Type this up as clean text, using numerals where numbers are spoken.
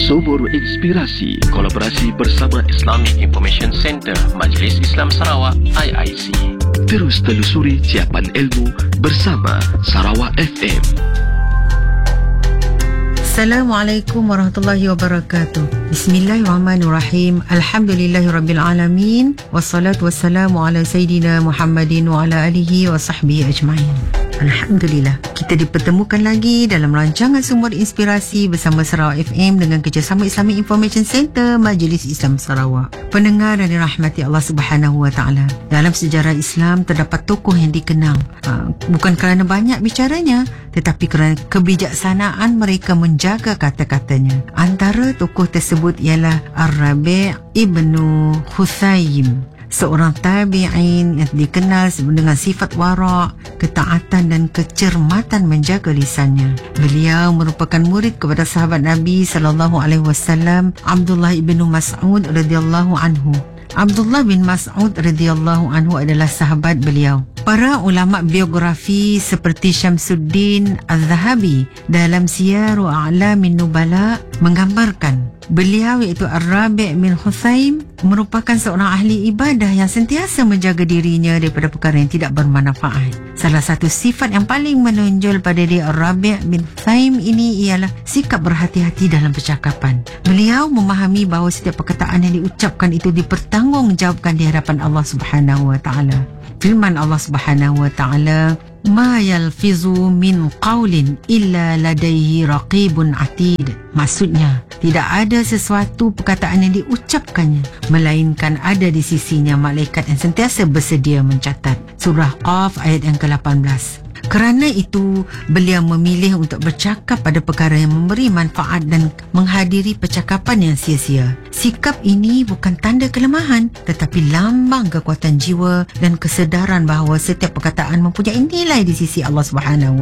Sumur Inspirasi, kolaborasi bersama Islamic Information Center Majlis Islam Sarawak IIC. Terus telusuri ciapan ilmu bersama Sarawak FM. Assalamualaikum warahmatullahi wabarakatuh. Bismillahirrahmanirrahim. Alhamdulillahirrabbilalamin. Wassalatu wassalamu ala Sayyidina Muhammadin wa ala alihi wa sahbihi ajma'in. Alhamdulillah, kita dipertemukan lagi dalam rancangan Sumur Inspirasi bersama Sarawak FM dengan kerjasama Islamic Information Center Majlis Islam Sarawak. Pendengar yang dirahmati Allah Subhanahu wa taala. Dalam sejarah Islam terdapat tokoh yang dikenang bukan kerana banyak bicaranya, tetapi kerana kebijaksanaan mereka menjaga kata-katanya. Antara tokoh tersebut ialah Ar-Rabi' ibnu Khusaim, seorang tabi'in yang dikenal dengan sifat wara', ketaatan dan kecermatan menjaga lisannya. Beliau merupakan murid kepada sahabat Nabi SAW, Abdullah bin Mas'ud radhiyallahu anhu. Abdullah bin Mas'ud radhiyallahu anhu adalah sahabat beliau. Para ulama biografi seperti Syamsuddin Al-Zahabi dalam Siyaru A'lamin Nubala menggambarkan beliau iaitu Ar-Rabi' bin Khusaim merupakan seorang ahli ibadah yang sentiasa menjaga dirinya daripada perkara yang tidak bermanfaat. Salah satu sifat yang paling menonjol pada dia Ar-Rabi' bin Khusaim ini ialah sikap berhati-hati dalam percakapan. Beliau memahami bahawa setiap perkataan yang diucapkan itu dipertanggungjawabkan di hadapan Allah Subhanahu wa taala. Firman Allah Subhanahu wa taala, "Ma yalfizu min qawlin illa ladaihi raqibun atid." Maksudnya, tidak ada sesuatu perkataan yang diucapkannya melainkan ada di sisinya malaikat yang sentiasa bersedia mencatat. Surah Qaf ayat yang ke-18. Kerana itu, beliau memilih untuk bercakap pada perkara yang memberi manfaat dan menghadiri percakapan yang sia-sia. Sikap ini bukan tanda kelemahan, tetapi lambang kekuatan jiwa dan kesedaran bahawa setiap perkataan mempunyai nilai di sisi Allah Subhanahu